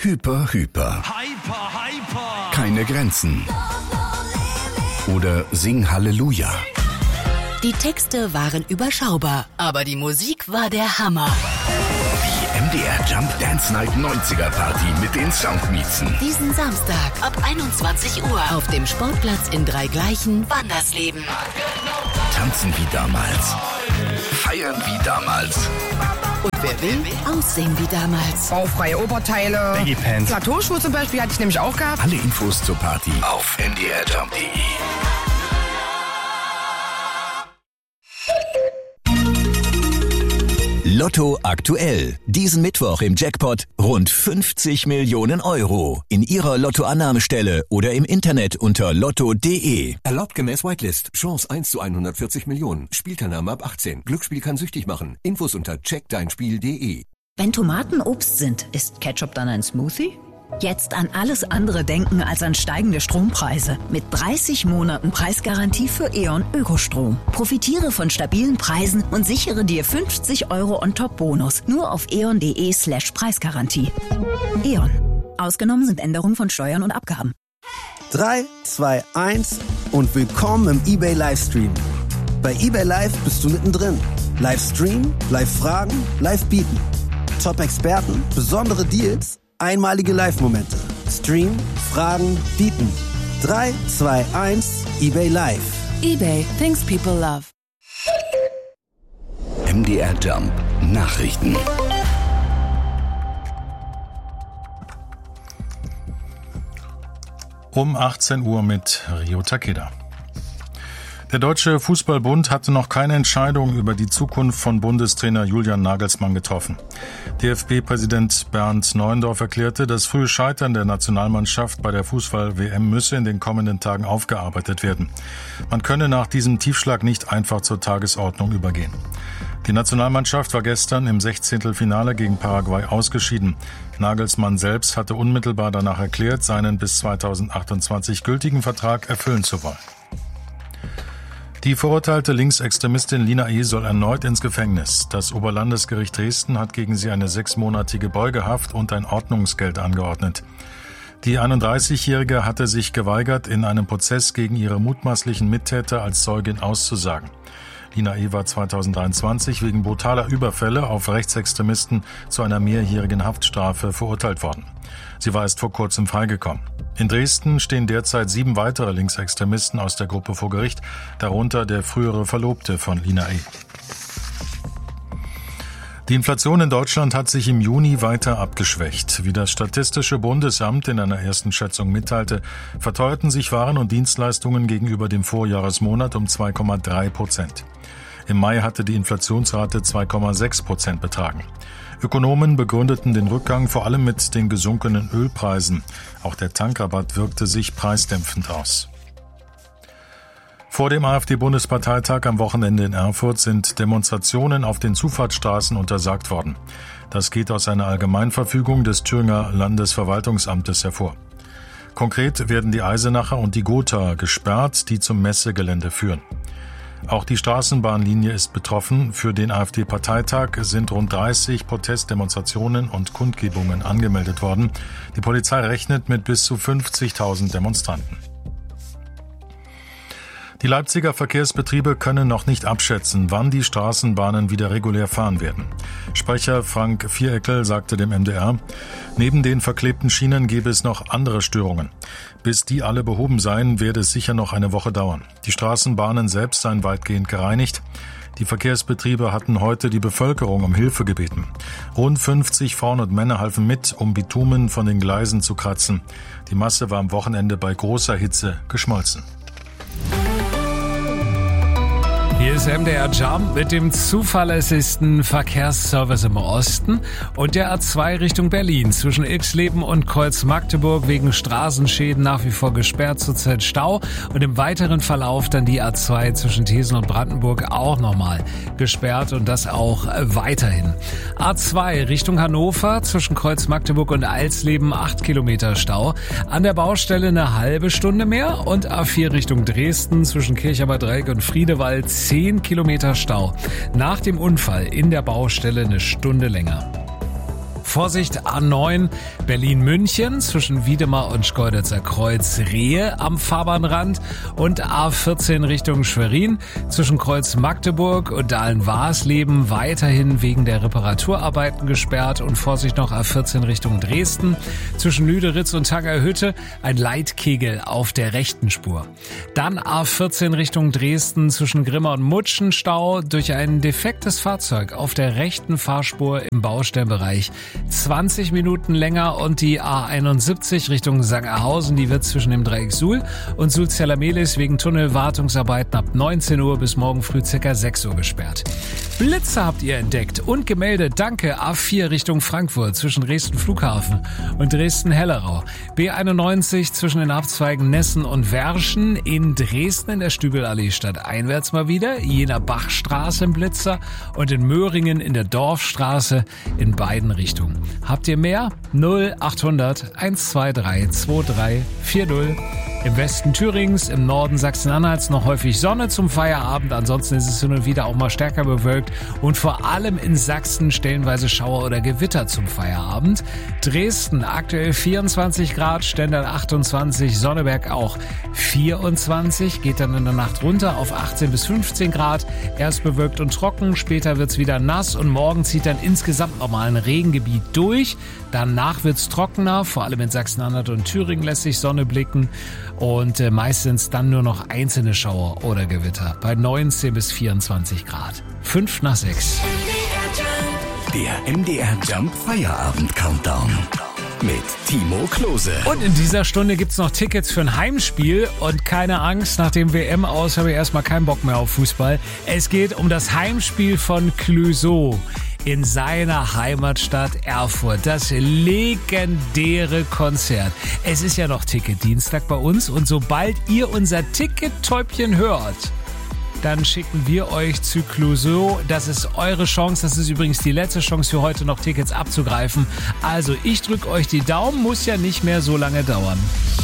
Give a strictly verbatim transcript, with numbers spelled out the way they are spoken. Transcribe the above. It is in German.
Hyper, hyper. Hyper, hyper. Keine Grenzen. Oder Sing Halleluja. Die Texte waren überschaubar, aber die Musik war der Hammer. Die M D R Jump Dance Night neunziger Party mit den Soundmiezen. Diesen Samstag ab einundzwanzig Uhr auf dem Sportplatz in Dreigleichen, Wandersleben. Tanzen wie damals. Feiern wie damals. Und wer will, aussehen wie damals. Baufreie Oberteile, Baggy Pants. Plateauschuhe zum Beispiel hatte ich nämlich auch gehabt. Alle Infos zur Party auf m d r jump punkt d e. Lotto aktuell. Diesen Mittwoch im Jackpot rund fünfzig Millionen Euro. In Ihrer Lottoannahmestelle oder im Internet unter lotto punkt d e. Erlaubt gemäß Whitelist. Chance eins zu hundertvierzig Millionen. Spielteilnahme ab achtzehn. Glücksspiel kann süchtig machen. Infos unter check dein spiel punkt d e. Wenn Tomaten Obst sind, ist Ketchup dann ein Smoothie? Jetzt an alles andere denken als an steigende Strompreise. Mit dreißig Monaten Preisgarantie für E.ON Ökostrom. Profitiere von stabilen Preisen und sichere dir fünfzig Euro on top Bonus. Nur auf eon punkt d e slash Preisgarantie. E.ON. Ausgenommen sind Änderungen von Steuern und Abgaben. drei, zwei, eins und willkommen im eBay Livestream. Bei eBay Live bist du mittendrin. Livestream, Live-Fragen, Live-Bieten. Top-Experten, besondere Deals, einmalige Live-Momente. Stream, Fragen, Bieten. drei, zwei, eins, eBay Live. eBay, things people love. M D R Jump Nachrichten. Um achtzehn Uhr mit Rio Takeda. Der Deutsche Fußballbund hatte noch keine Entscheidung über die Zukunft von Bundestrainer Julian Nagelsmann getroffen. D F B-Präsident Bernd Neuendorf erklärte, das frühe Scheitern der Nationalmannschaft bei der Fußball-W M müsse in den kommenden Tagen aufgearbeitet werden. Man könne nach diesem Tiefschlag nicht einfach zur Tagesordnung übergehen. Die Nationalmannschaft war gestern im Sechzehntelfinale gegen Paraguay ausgeschieden. Nagelsmann selbst hatte unmittelbar danach erklärt, seinen bis zweitausendachtundzwanzig gültigen Vertrag erfüllen zu wollen. Die verurteilte Linksextremistin Lina E. soll erneut ins Gefängnis. Das Oberlandesgericht Dresden hat gegen sie eine sechsmonatige Beugehaft und ein Ordnungsgeld angeordnet. Die einunddreißigjährige hatte sich geweigert, in einem Prozess gegen ihre mutmaßlichen Mittäter als Zeugin auszusagen. Lina E. war zweitausenddreiundzwanzig wegen brutaler Überfälle auf Rechtsextremisten zu einer mehrjährigen Haftstrafe verurteilt worden. Sie war erst vor kurzem freigekommen. In Dresden stehen derzeit sieben weitere Linksextremisten aus der Gruppe vor Gericht, darunter der frühere Verlobte von Lina E. Die Inflation in Deutschland hat sich im Juni weiter abgeschwächt. Wie das Statistische Bundesamt in einer ersten Schätzung mitteilte, verteuerten sich Waren und Dienstleistungen gegenüber dem Vorjahresmonat um zwei Komma drei Prozent. Im Mai hatte die Inflationsrate zwei Komma sechs Prozent betragen. Ökonomen begründeten den Rückgang vor allem mit den gesunkenen Ölpreisen. Auch der Tankrabatt wirkte sich preisdämpfend aus. Vor dem AfD-Bundesparteitag am Wochenende in Erfurt sind Demonstrationen auf den Zufahrtsstraßen untersagt worden. Das geht aus einer Allgemeinverfügung des Thüringer Landesverwaltungsamtes hervor. Konkret werden die Eisenacher und die Gotha gesperrt, die zum Messegelände führen. Auch die Straßenbahnlinie ist betroffen. Für den AfD-Parteitag sind rund dreißig Protestdemonstrationen und Kundgebungen angemeldet worden. Die Polizei rechnet mit bis zu fünfzigtausend Demonstranten. Die Leipziger Verkehrsbetriebe können noch nicht abschätzen, wann die Straßenbahnen wieder regulär fahren werden. Sprecher Frank Viereckel sagte dem M D R, neben den verklebten Schienen gäbe es noch andere Störungen. Bis die alle behoben seien, werde es sicher noch eine Woche dauern. Die Straßenbahnen selbst seien weitgehend gereinigt. Die Verkehrsbetriebe hatten heute die Bevölkerung um Hilfe gebeten. Rund fünfzig Frauen und Männer halfen mit, um Bitumen von den Gleisen zu kratzen. Die Masse war am Wochenende bei großer Hitze geschmolzen. Hier ist M D R Jump mit dem zuverlässigsten Verkehrsservice im Osten und der A zwei Richtung Berlin. Zwischen Ilksleben und Kreuz-Magdeburg wegen Straßenschäden nach wie vor gesperrt, zurzeit Stau. Und im weiteren Verlauf dann die A zwei zwischen Thesen und Brandenburg auch nochmal gesperrt und das auch weiterhin. A zwei Richtung Hannover zwischen Kreuz-Magdeburg und Eilsleben acht Kilometer Stau. An der Baustelle eine halbe Stunde mehr und A vier Richtung Dresden zwischen Kirchheimer Dreieck und Friedewald zehn Kilometer Stau. Nach dem Unfall in der Baustelle eine Stunde länger. Vorsicht, A neun Berlin-München zwischen Wiedemar und Schkeuditzer Kreuz Rehe am Fahrbahnrand und A vierzehn Richtung Schwerin zwischen Kreuz Magdeburg und Dahlen-Warsleben weiterhin wegen der Reparaturarbeiten gesperrt und Vorsicht noch A vierzehn Richtung Dresden zwischen Lüderitz und Tangerhütte ein Leitkegel auf der rechten Spur. Dann A vierzehn Richtung Dresden zwischen Grimma und Mutschenstau durch ein defektes Fahrzeug auf der rechten Fahrspur im Baustellenbereich zwanzig Minuten länger und die A einundsiebzig Richtung Sangerhausen, die wird zwischen dem Dreieck Suhl und Suhl-Zellamelis wegen Tunnelwartungsarbeiten ab neunzehn Uhr bis morgen früh ca. sechs Uhr gesperrt. Blitze habt ihr entdeckt und gemeldet. Danke. A vier Richtung Frankfurt zwischen Dresden Flughafen und Dresden-Hellerau. B einundneunzig zwischen den Abzweigen Nessen und Werschen. In Dresden in der Stübelallee stadteinwärts mal wieder. Jener Bachstraße im Blitzer und in Möhringen in der Dorfstraße in beiden Richtungen. Habt ihr mehr? null achthundert hundertzweiundzwanzig dreiundzwanzig vierzig. Im Westen Thürings, im Norden Sachsen-Anhalts noch häufig Sonne zum Feierabend. Ansonsten ist es hin und wieder auch mal stärker bewölkt und vor allem in Sachsen stellenweise Schauer oder Gewitter zum Feierabend. Dresden aktuell vierundzwanzig Grad, Stendal achtundzwanzig, Sonneberg auch vierundzwanzig, geht dann in der Nacht runter auf achtzehn bis fünfzehn Grad. Erst bewölkt und trocken, später wird's wieder nass und morgen zieht dann insgesamt nochmal ein Regengebiet durch. Danach wird's trockener, vor allem in Sachsen-Anhalt und Thüringen lässt sich Sonne blicken. Und äh, meistens dann nur noch einzelne Schauer oder Gewitter bei neunzehn bis vierundzwanzig Grad. fünf nach sechs. Der M D R Jump Feierabend Countdown mit Timo Klose. Und in dieser Stunde gibt's noch Tickets für ein Heimspiel und keine Angst, nach dem W M aus habe ich erstmal keinen Bock mehr auf Fußball. Es geht um das Heimspiel von Clouseau in seiner Heimatstadt Erfurt. Das legendäre Konzert. Es ist ja noch Ticketdienstag bei uns und sobald ihr unser Ticket-Täubchen hört, dann schicken wir euch zu Clouseau. Das ist eure Chance. Das ist übrigens die letzte Chance für heute noch Tickets abzugreifen. Also ich drücke euch die Daumen, muss ja nicht mehr so lange dauern.